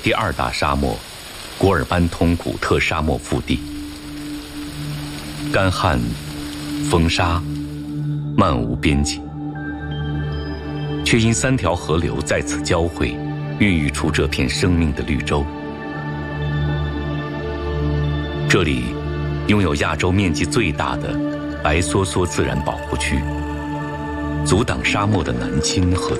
第二大沙漠——古尔班通古特沙漠腹地。干旱、风沙，漫无边际，却因3条河流在此交汇，孕育出这片生命的绿洲。这里拥有亚洲面积最大的白梭梭自然保护区，阻挡沙漠的南侵和